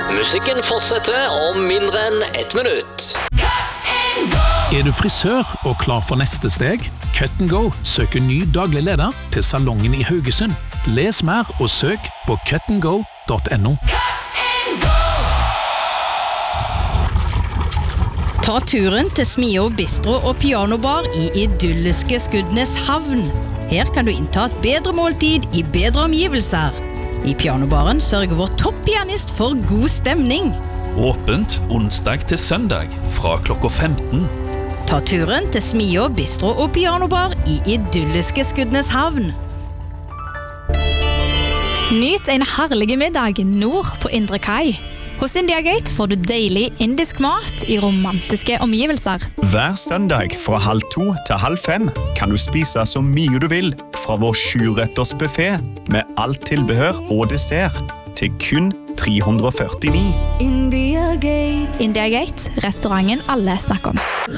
Musikken fortsetter om mindre enn 1 minutt. Du frisør og klar for neste steg? Cut & Go søker ny daglig leder til salongen i Haugesund. Les mer og søk på cutandgo.no. Ta turen til Smio Bistro og Pianobar i idylliske Skudenes havn. Her kan du innta et bedre måltid i bedre omgivelser. I Pianobaren sørger vår toppianist for god stemning. Åpent onsdag til søndag fra klokka 15. Ta turen til Smio Bistro og Pianobar i idylliske Skudenes havn. Nyt en herlig middag nord på Indre Kai. Hos India Gate får du deilig indisk mat i romantiske omgivelser. Hver søndag fra 14:30 til 16:30 kan du spise så mye du vil fra vår 7-retters buffet med alt tilbehør og dessert til kun 349. India Gate, restauranten alle snakker om.